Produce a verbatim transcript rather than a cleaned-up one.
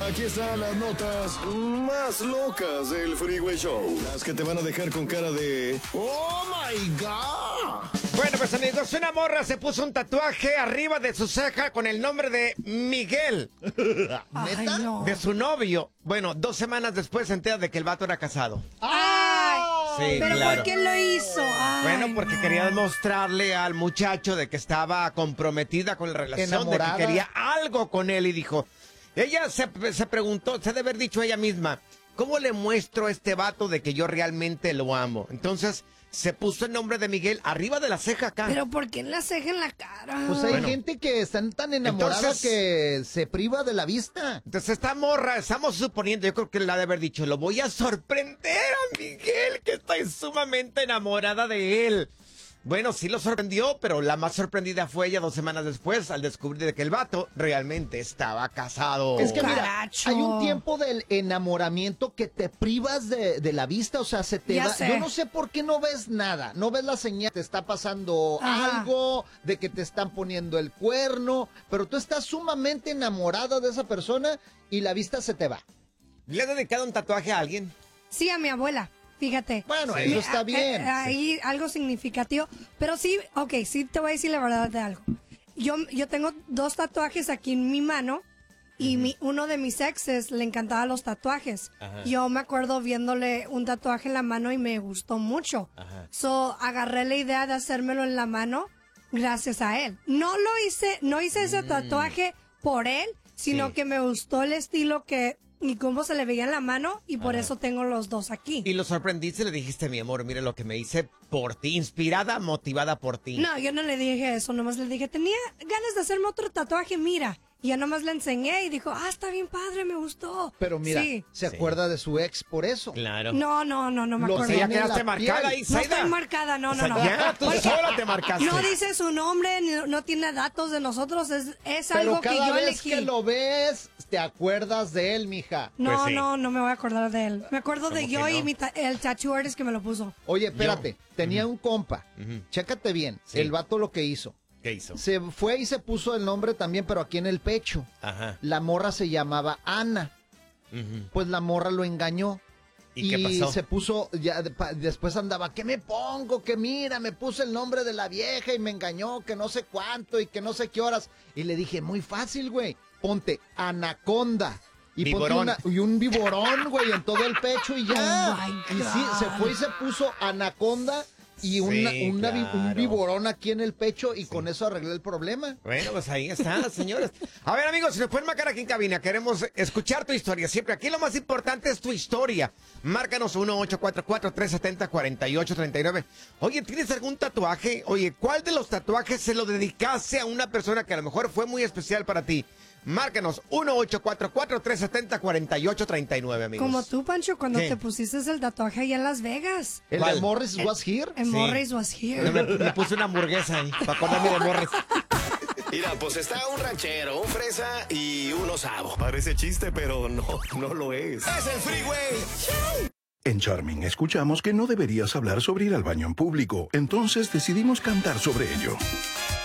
Aquí están las notas más locas del Freeway Show. Las que te van a dejar con cara de ¡Oh, my God! Bueno, pues amigos, una morra se puso un tatuaje arriba de su ceja con el nombre de Miguel. Ay, no. De su novio. Bueno, dos semanas después se entera de que el vato era casado. Ay, Sí, pero claro. ¿por qué lo hizo? Ay, Bueno, porque no. quería demostrarle al muchacho de que estaba comprometida con la relación, Enamorada. de que quería algo con él y dijo... Ella se, se preguntó, se debe haber dicho ella misma, ¿cómo le muestro a este vato de que yo realmente lo amo? Entonces se puso el nombre de Miguel arriba de la ceja acá. Pero ¿por qué en la ceja en la cara? Pues hay Bueno. gente que están tan enamorada Entonces- que se priva de la vista. Entonces esta morra, estamos suponiendo, yo creo que le ha de haber dicho, lo voy a sorprender a Miguel, que estoy sumamente enamorada de él. Bueno, sí lo sorprendió, pero la más sorprendida fue ella dos semanas después al descubrir de que el vato realmente estaba casado. Es que mira, Caracho. hay un tiempo del enamoramiento que te privas de, de la vista, o sea, se te Ya va. sé. Yo no sé por qué no ves nada, no ves la señal, te está pasando Ajá. algo, de que te están poniendo el cuerno, pero tú estás sumamente enamorada de esa persona y la vista se te va. ¿Le has dedicado un tatuaje a alguien? Sí, a mi abuela. Fíjate. Bueno, Sí. eso está Eh, bien. eh, ahí algo significativo. Pero sí, ok, sí te voy a decir la verdad de algo. Yo, yo tengo dos tatuajes aquí en mi mano y mi, uno de mis exes le encantaban los tatuajes. Ajá. Yo me acuerdo viéndole un tatuaje en la mano y me gustó mucho. Ajá. So, agarré la idea de hacérmelo en la mano gracias a él. No lo hice, no hice ese tatuaje por él, sino Sí. que me gustó el estilo que y cómo se le veía en la mano y por Ajá. eso tengo los dos aquí. Y lo sorprendiste, le dijiste, mi amor, mire lo que me hice por ti, inspirada, motivada por ti. No, yo no le dije eso, nomás le dije, tenía ganas de hacerme otro tatuaje, mira. Y ya nomás le enseñé y dijo, ah, está bien padre, me gustó. Pero mira, Sí. se Sí. acuerda de su ex por eso. Claro. No, no, no, no me Lo O acuerdo. sea, ya tiene en quedaste la marcada piel. ahí, No Zaida. estoy marcada, no, O no, sea, no. ya tú Porque sola te marcaste. No dice su nombre, ni- no tiene datos de nosotros, es, es Pero algo que cada yo vez elegí. que lo ves, te acuerdas de él, mija. No, Pues sí. no, no me voy a acordar de él. Me acuerdo de ¿Cómo yo que y no? mi ta- el tattoo artist que me lo puso. Oye, espérate, tenía un compa. Ujú. Chécate bien, Sí. el vato lo que hizo. ¿Qué hizo? Se fue y se puso el nombre también, pero aquí en el pecho. Ajá. La morra se llamaba Ana. Ujú. Pues la morra lo engañó. ¿Y qué pasó? se puso, ya de- pa- después andaba, ¿qué me pongo? Que mira, me puse el nombre de la vieja y me engañó, que no sé cuánto y que no sé qué horas. Y le dije, muy fácil, güey, ponte Anaconda. Y, ponte Viborón. una- y un viborón, güey, en todo el pecho y ya. Oh, my y sí, se fue y se puso Anaconda y una, Sí, una vi- un claro. viborón aquí en el pecho y con eso arreglé el problema. Bueno, pues ahí están, señores. A ver, amigos, si nos pueden marcar aquí en cabina, queremos escuchar tu historia. Siempre aquí lo más importante es tu historia. Márcanos uno ocho cuatro cuatro, tres siete cero, cuatro ocho tres nueve. Oye, ¿tienes algún tatuaje? Oye, ¿cuál de los tatuajes se lo dedicaste a una persona que a lo mejor fue muy especial para ti? Márcanos uno ocho cuatro cuatro, tres siete cero, cuatro ocho tres nueve, amigos. Como tú, Pancho, cuando ¿Qué? te pusiste el tatuaje allá en Las Vegas. El ¿Cuál? de Morris was here. En Sí. Morris was here. Me, me puse una hamburguesa ahí, para acordarme de Morris. Mira, pues está un ranchero, un fresa y un osavo. Parece chiste, pero no, no lo es. Es el Freeway. En Charming escuchamos que no deberías hablar sobre ir al baño en público, entonces decidimos cantar sobre ello.